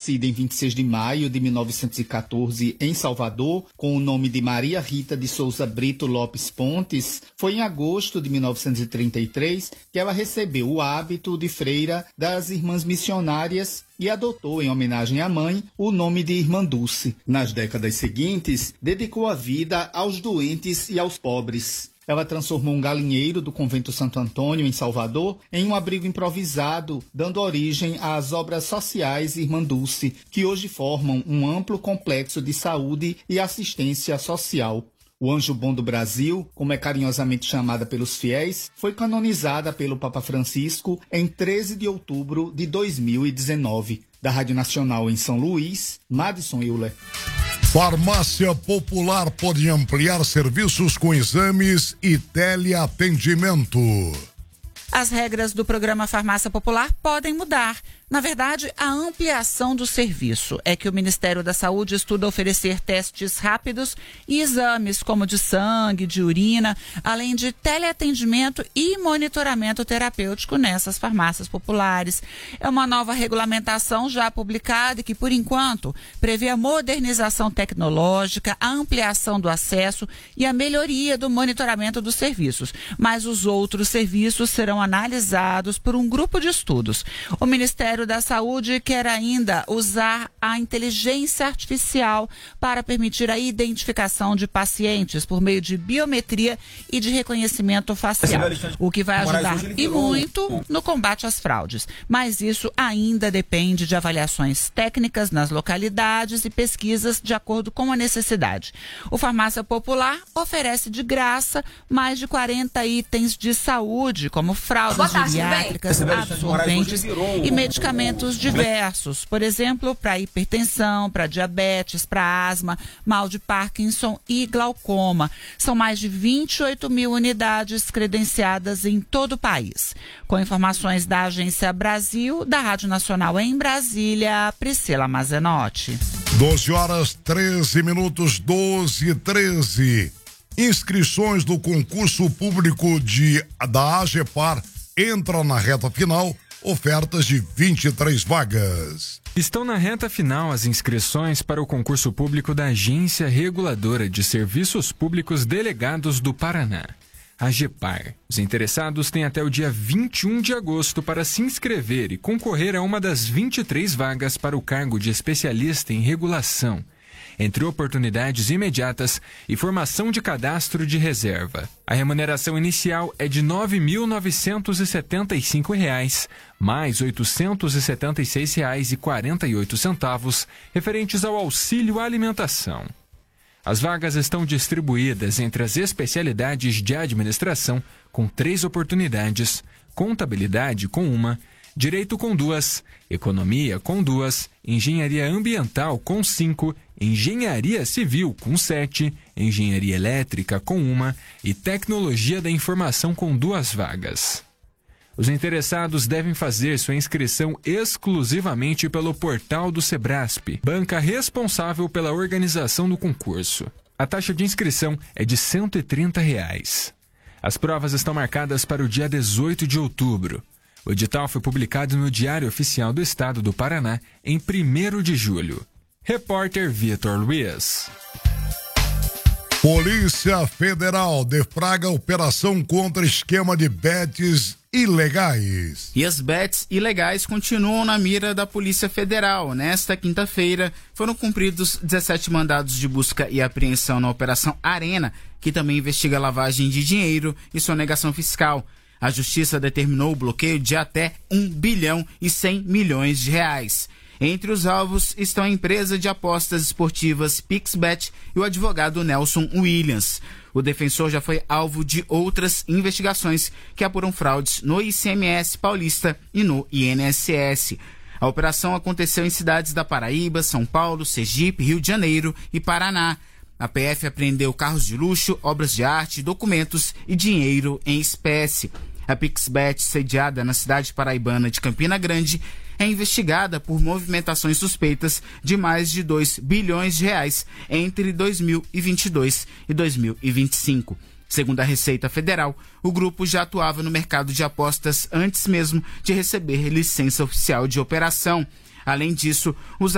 nascida em 26 de maio de 1914 em Salvador, com o nome de Maria Rita de Souza Brito Lopes Pontes, foi em agosto de 1933 que ela recebeu o hábito de freira das Irmãs Missionárias e adotou, em homenagem à mãe, o nome de Irmã Dulce. Nas décadas seguintes, dedicou a vida aos doentes e aos pobres. Ela transformou um galinheiro do Convento Santo Antônio, em Salvador, em um abrigo improvisado, dando origem às obras sociais Irmã Dulce, que hoje formam um amplo complexo de saúde e assistência social. O Anjo Bom do Brasil, como é carinhosamente chamada pelos fiéis, foi canonizada pelo Papa Francisco em 13 de outubro de 2019. Da Rádio Nacional em São Luís, Madison Euler. Farmácia Popular pode ampliar serviços com exames e teleatendimento. As regras do programa Farmácia Popular podem mudar. Na verdade, a ampliação do serviço é que o Ministério da Saúde estuda oferecer testes rápidos e exames como de sangue, de urina, além de teleatendimento e monitoramento terapêutico nessas farmácias populares. É uma nova regulamentação já publicada e que, por enquanto, prevê a modernização tecnológica, a ampliação do acesso e a melhoria do monitoramento dos serviços. Mas os outros serviços serão analisados por um grupo de estudos. O Ministério da Saúde quer ainda usar a inteligência artificial para permitir a identificação de pacientes por meio de biometria e de reconhecimento facial, o que vai ajudar e muito no combate às fraudes. Mas isso ainda depende de avaliações técnicas nas localidades e pesquisas de acordo com a necessidade. O Farmácia Popular oferece de graça mais de 40 itens de saúde, como fraldas geriátricas, absorventes e medicamentos diversos, por exemplo, para hipertensão, para diabetes, para asma, mal de Parkinson e glaucoma. São mais de 28 mil unidades credenciadas em todo o país. Com informações da Agência Brasil, da Rádio Nacional em Brasília, Priscila Mazenotti. 12h13, 12h13. Inscrições do concurso público da AGEPAR entram na reta final. Ofertas de 23 vagas. Estão na reta final as inscrições para o concurso público da Agência Reguladora de Serviços Públicos Delegados do Paraná, AGEPAR. Os interessados têm até o dia 21 de agosto para se inscrever e concorrer a uma das 23 vagas para o cargo de especialista em regulação, entre oportunidades imediatas e formação de cadastro de reserva. A remuneração inicial é de R$ 9.975, mais R$ 876,48, referentes ao auxílio alimentação. As vagas estão distribuídas entre as especialidades de administração, com 3 oportunidades, contabilidade com 1, direito com 2, economia com 2, engenharia ambiental com 5, engenharia civil com 7, engenharia elétrica com 1 e tecnologia da informação com 2 vagas. Os interessados devem fazer sua inscrição exclusivamente pelo portal do Sebrasp, banca responsável pela organização do concurso. A taxa de inscrição é de R$ 130. As provas estão marcadas para o dia 18 de outubro. O edital foi publicado no Diário Oficial do Estado do Paraná em 1º de julho. Repórter Vitor Luiz. Polícia Federal deflagra operação contra esquema de bets ilegais. E as bets ilegais continuam na mira da Polícia Federal. Nesta quinta-feira, foram cumpridos 17 mandados de busca e apreensão na Operação Arena, que também investiga lavagem de dinheiro e sonegação fiscal. A Justiça determinou o bloqueio de até R$1 bilhão e 100 milhões de reais. Entre os alvos estão a empresa de apostas esportivas Pixbet e o advogado Nelson Williams. O defensor já foi alvo de outras investigações que apuram fraudes no ICMS paulista e no INSS. A operação aconteceu em cidades da Paraíba, São Paulo, Sergipe, Rio de Janeiro e Paraná. A PF apreendeu carros de luxo, obras de arte, documentos e dinheiro em espécie. A Pixbet, sediada na cidade paraibana de Campina Grande, é investigada por movimentações suspeitas de mais de R$2 bilhões entre 2022 e 2025. Segundo a Receita Federal, o grupo já atuava no mercado de apostas antes mesmo de receber licença oficial de operação. Além disso, os